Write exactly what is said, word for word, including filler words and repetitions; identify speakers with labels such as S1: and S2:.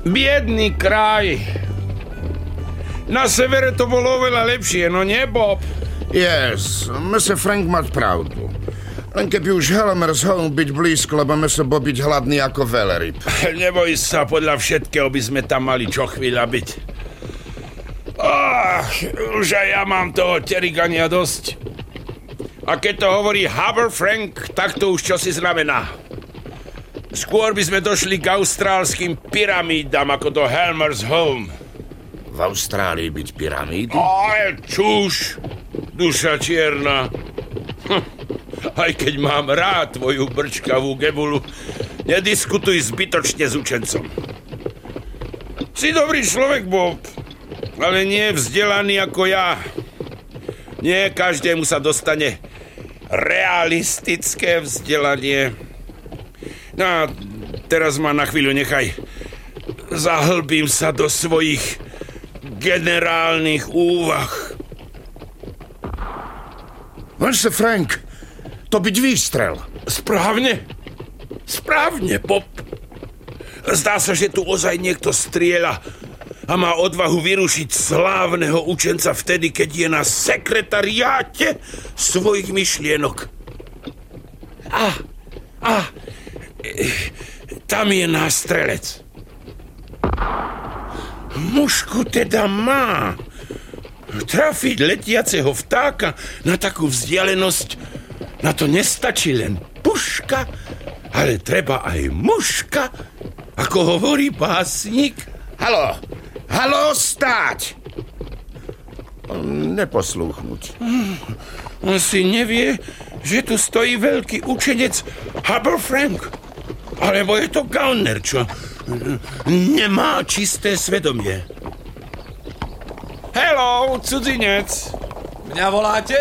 S1: Biedný kraj. Na severe to bolo oveľa lepšie, no nie, Bob?
S2: Yes, mister Frank mať pravdu. Len keby už Helmer's Home byť blízko, lebo my sa bo byť hladný ako veleryb.
S1: Neboj sa, podľa všetkého by sme tam mali čo chvíľa byť. Oh, už aj ja mám toho terigania dosť. A keď to hovorí Haber Frank, tak to už čosi znamená. Skôr by sme došli k austrálskym pyramídam ako do Helmer's Home.
S2: V Austrálii byť pyramídy?
S1: Aj, čuž, duša čierna. Hm. Aj keď mám rád tvoju brčkavú gebulu, nediskutuj zbytočne s učencom. Si dobrý človek, Bob, ale nie vzdelaný ako ja. Nie každému sa dostane realistické vzdelanie. No a teraz ma na chvíľu nechaj. Zahlbím sa do svojich generálnych úvah.
S2: mister Frank, to byť výstrel.
S1: Správne. Správne, Bob. Zdá sa, že tu ozaj niekto strieľa a má odvahu vyrušiť slávneho učenca vtedy, keď je na sekretariáte svojich myšlienok. A, a, tam je nástrelec. Mušku teda má. Trafiť letiaceho vtáka na takú vzdialenosť, na to nestačí len puška, ale treba aj muška, ako hovorí básnik.
S2: Haló, haló, stáť! Neposlúchnuť.
S1: On si nevie, že tu stojí veľký učenec Haber Frank. Alebo je to gauner, čo nemá čisté svedomie. Hello, cudzinec.
S3: Mňa voláte?